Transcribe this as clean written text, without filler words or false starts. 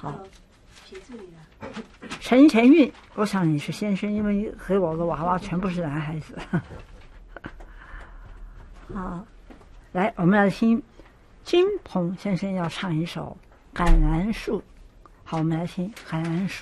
好。 写这里了。 陈前运，我想你是先生，因为你给我的娃娃全部是男孩子。好，来，我们来听金鹏先生要唱一首《橄榄树》。好，我们来听《橄榄树》。